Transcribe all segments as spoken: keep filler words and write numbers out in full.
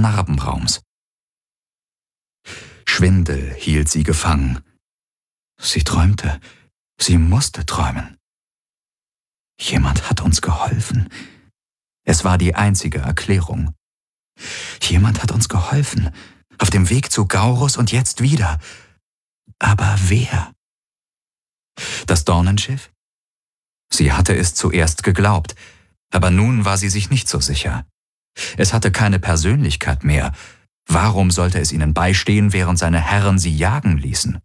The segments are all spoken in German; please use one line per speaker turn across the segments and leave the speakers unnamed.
Narbenraums. Schwindel hielt sie gefangen. Sie träumte. Sie musste träumen. Jemand hat uns geholfen. Es war die einzige Erklärung. Jemand hat uns geholfen. Auf dem Weg zu Gaurus und jetzt wieder. Aber wer? Das Dornenschiff? Sie hatte es zuerst geglaubt, aber nun war sie sich nicht so sicher. Es hatte keine Persönlichkeit mehr. Warum sollte es ihnen beistehen, während seine Herren sie jagen ließen?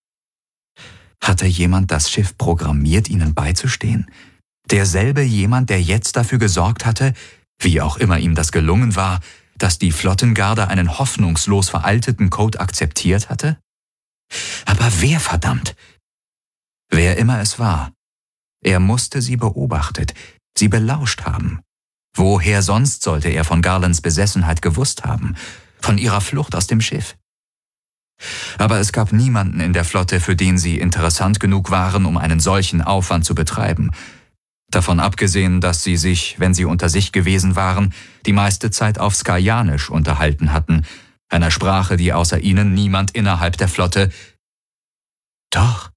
Hatte jemand das Schiff programmiert, ihnen beizustehen? Derselbe jemand, der jetzt dafür gesorgt hatte, wie auch immer ihm das gelungen war, dass die Flottengarde einen hoffnungslos veralteten Code akzeptiert hatte? Aber wer, verdammt? Wer immer es war, er musste sie beobachtet, sie belauscht haben. Woher sonst sollte er von Garlands Besessenheit gewusst haben, von ihrer Flucht aus dem Schiff? Aber es gab niemanden in der Flotte, für den sie interessant genug waren, um einen solchen Aufwand zu betreiben. Davon abgesehen, dass sie sich, wenn sie unter sich gewesen waren, die meiste Zeit auf Skajanisch unterhalten hatten, einer Sprache, die außer ihnen niemand innerhalb der Flotte... Doch,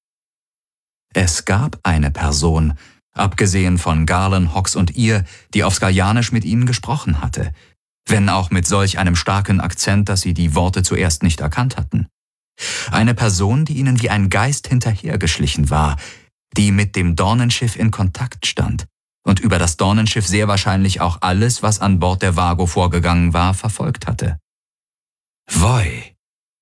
es gab eine Person, abgesehen von Garland, Hawks und ihr, die auf Skajanisch mit ihnen gesprochen hatte, wenn auch mit solch einem starken Akzent, dass sie die Worte zuerst nicht erkannt hatten. Eine Person, die ihnen wie ein Geist hinterhergeschlichen war, die mit dem Dornenschiff in Kontakt stand und über das Dornenschiff sehr wahrscheinlich auch alles, was an Bord der Vago vorgegangen war, verfolgt hatte. Voi!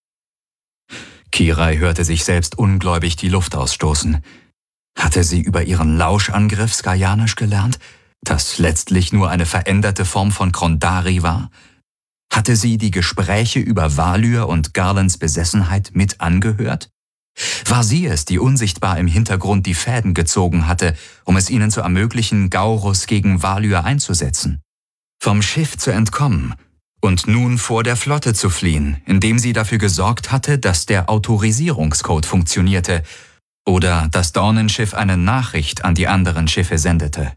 Kirai hörte sich selbst ungläubig die Luft ausstoßen. Hatte sie über ihren Lauschangriff Skajanisch gelernt, das letztlich nur eine veränderte Form von Krondari war? Hatte sie die Gespräche über Valyr und Garlands Besessenheit mit angehört? War sie es, die unsichtbar im Hintergrund die Fäden gezogen hatte, um es ihnen zu ermöglichen, Gaurus gegen Valyr einzusetzen? Vom Schiff zu entkommen und nun vor der Flotte zu fliehen, indem sie dafür gesorgt hatte, dass der Autorisierungscode funktionierte oder das Dornenschiff eine Nachricht an die anderen Schiffe sendete.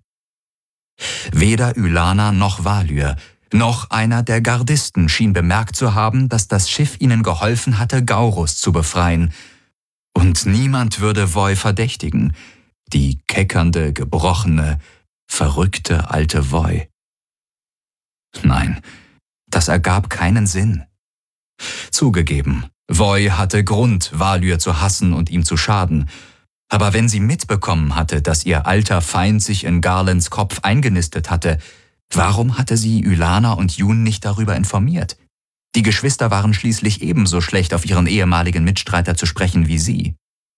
Weder Ylana noch Valyr, noch einer der Gardisten schien bemerkt zu haben, dass das Schiff ihnen geholfen hatte, Gaurus zu befreien. Und niemand würde Voi verdächtigen, die keckernde, gebrochene, verrückte alte Voi. Nein, das ergab keinen Sinn. Zugegeben, Voi hatte Grund, Valyr zu hassen und ihm zu schaden, aber wenn sie mitbekommen hatte, dass ihr alter Feind sich in Garlands Kopf eingenistet hatte, warum hatte sie Ylana und Jun nicht darüber informiert? Die Geschwister waren schließlich ebenso schlecht auf ihren ehemaligen Mitstreiter zu sprechen wie sie.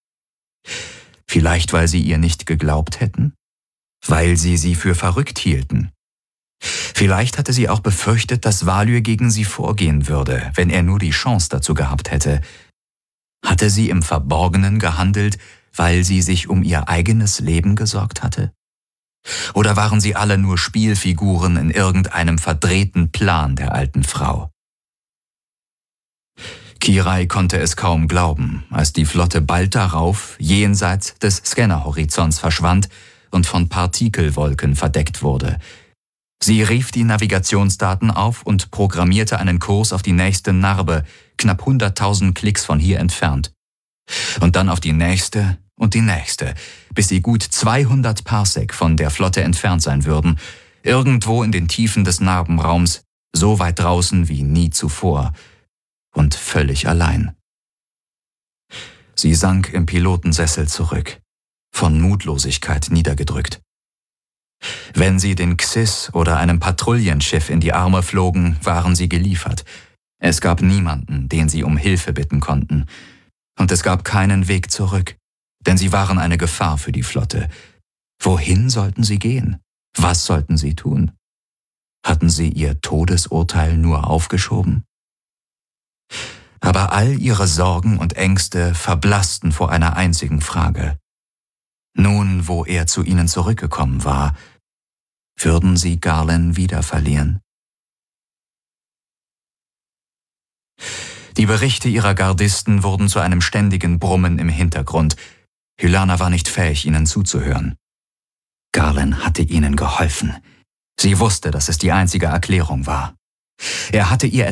Vielleicht, weil sie ihr nicht geglaubt hätten? Weil sie sie für verrückt hielten? Vielleicht hatte sie auch befürchtet, dass Valyr gegen sie vorgehen würde, wenn er nur die Chance dazu gehabt hätte. Hatte sie im Verborgenen gehandelt, weil sie sich um ihr eigenes Leben gesorgt hatte? Oder waren sie alle nur Spielfiguren in irgendeinem verdrehten Plan der alten Frau? Kirai konnte es kaum glauben, als die Flotte bald darauf jenseits des Scannerhorizonts verschwand und von Partikelwolken verdeckt wurde. Sie rief die Navigationsdaten auf und programmierte einen Kurs auf die nächste Narbe, knapp hunderttausend Klicks von hier entfernt. Und dann auf die nächste und die nächste, bis sie gut zweihundert Parsec von der Flotte entfernt sein würden, irgendwo in den Tiefen des Narbenraums, so weit draußen wie nie zuvor und völlig allein. Sie sank im Pilotensessel zurück, von Mutlosigkeit niedergedrückt. Wenn sie den Xys oder einem Patrouillenschiff in die Arme flogen, waren sie geliefert. Es gab niemanden, den sie um Hilfe bitten konnten. Und es gab keinen Weg zurück, denn sie waren eine Gefahr für die Flotte. Wohin sollten sie gehen? Was sollten sie tun? Hatten sie ihr Todesurteil nur aufgeschoben? Aber all ihre Sorgen und Ängste verblassten vor einer einzigen Frage. Nun, wo er zu ihnen zurückgekommen war, würden sie Garland wieder verlieren? Die Berichte ihrer Gardisten wurden zu einem ständigen Brummen im Hintergrund. Ylana war nicht fähig, ihnen zuzuhören. Garland hatte ihnen geholfen. Sie wusste, dass es die einzige Erklärung war. Er hatte ihr